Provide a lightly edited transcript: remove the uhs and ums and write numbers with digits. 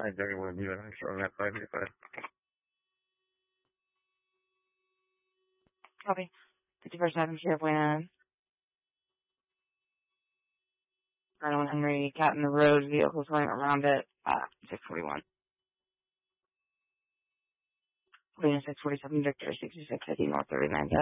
931, you and I showing that 585. Copy. 51st Avenue, Sheriff Wayne. Colonel Henry, Cat in the Road, vehicles going around it, 641. Wayne 647, Victor 6650 North 39th